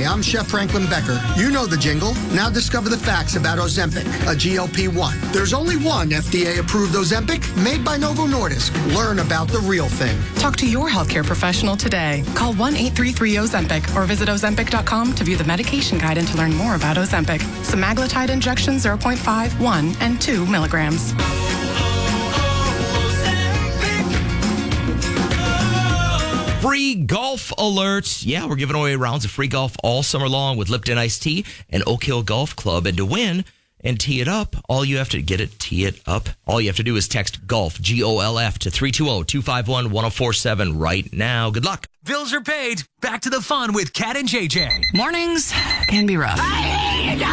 Hi, I'm Chef Franklin Becker. You know the jingle. Now discover the facts about Ozempic, a GLP-1. There's only one FDA-approved Ozempic made by Novo Nordisk. Learn about the real thing. Talk to your healthcare professional today. Call 1-833-OZEMPIC or visit Ozempic.com to view the medication guide and to learn more about Ozempic. Semaglutide injection 0.5, 1, and 2 milligrams. Free golf alert. Yeah, we're giving away rounds of free golf all summer long with Lipton Iced Tea and Oak Hill Golf Club. And to win and tee it up, all you have to tee it up. All you have to do is text GOLF, GOLF, to 320-251-1047 right now. Good luck. Bills are paid. Back to the fun with Kat and JJ. Mornings can be rough. I hate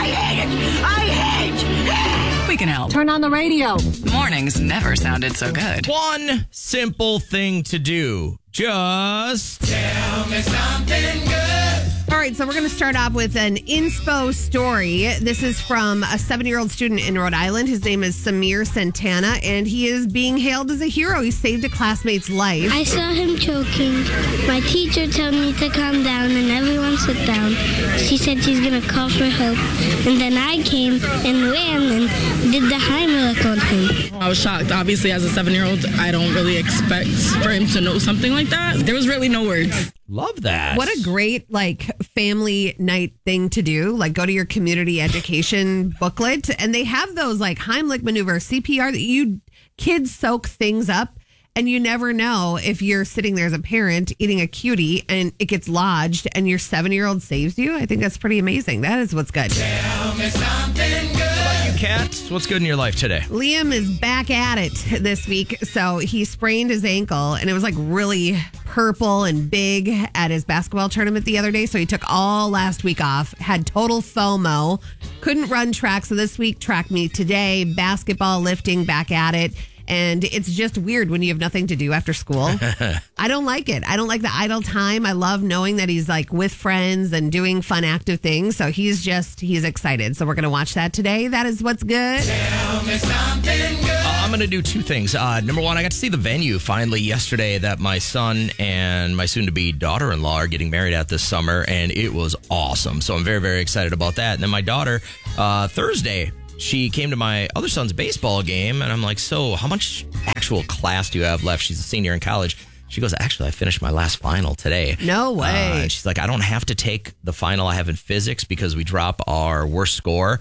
it. We can help. Turn on the radio. Mornings never sounded so good. One simple thing to do. Just tell me something good. All right, so we're going to start off with an inspo story. This is from a 7-year-old student in Rhode Island. His name is Samir Santana, and he is being hailed as a hero. He saved a classmate's life. I saw him choking. My teacher told me to calm down and everyone sit down. She said she's going to call for help. And then I came and ran and did the Heimlich on him. I was shocked. Obviously, as a 7-year-old, I don't really expect for him to know something like that. There was really no words. Love that. What a great, family night thing to do. Go to your community education booklet, and they have those, Heimlich maneuver, CPR, that kids soak things up, and you never know if you're sitting there as a parent eating a cutie, and it gets lodged, and your 7-year-old saves you. I think that's pretty amazing. That is what's good. Tell me something good. How about you, Kat? What's good in your life today? Liam is back at it this week. So he sprained his ankle, and it was really purple and big at his basketball tournament the other day. So he took all last week off, had total FOMO, couldn't run track. So this week, track meet today, basketball, lifting, back at it. And it's just weird when you have nothing to do after school. I don't like it. I don't like the idle time. I love knowing that he's with friends and doing fun, active things. So he's excited. So we're going to watch that today. That is what's good. Tell me something good. I'm going to do two things. Number one, I got to see the venue finally yesterday that my son and my soon-to-be daughter-in-law are getting married at this summer, and it was awesome. So I'm very, very excited about that. And then my daughter, Thursday, she came to my other son's baseball game, and I'm like, so how much actual class do you have left? She's a senior in college. She goes, actually, I finished my last final today. No way. And she's like, I don't have to take the final I have in physics because we drop our worst score,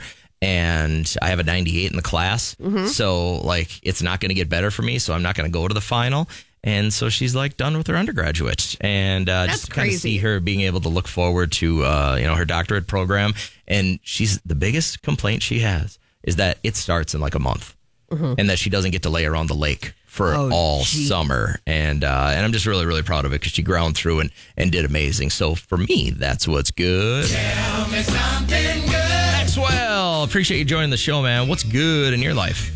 and I have a 98 in the class. Mm-hmm. So, it's not going to get better for me, so I'm not going to go to the final. And so she's done with her undergraduate, and just to kind of see her being able to look forward to her doctorate program. And the biggest complaint she has is that it starts in a month, and that she doesn't get to lay around the lake for all summer. And I'm just really, really proud of it because she ground through and did amazing. So for me, that's what's good. Tell me something good. Maxwell, appreciate you joining the show, man. What's good in your life?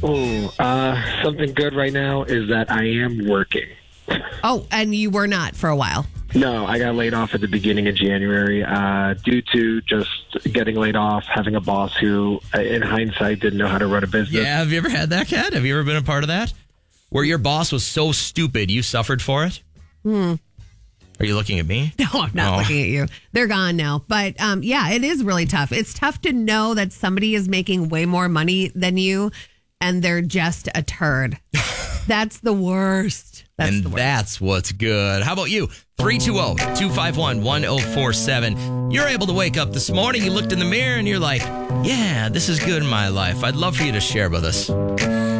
Something good right now is that I am working. Oh, and you were not for a while. No, I got laid off at the beginning of January due to just getting laid off, having a boss who, in hindsight, didn't know how to run a business. Yeah, have you ever had that, Kat? Have you ever been a part of that? Where your boss was so stupid, you suffered for it? Are you looking at me? No, I'm not looking at you. They're gone now. But it is really tough. It's tough to know that somebody is making way more money than you and they're just a turd. That's the worst. That's what's good. How about you? 320-251-1047. You're able to wake up this morning. You looked in the mirror and you're like, yeah, this is good in my life. I'd love for you to share with us.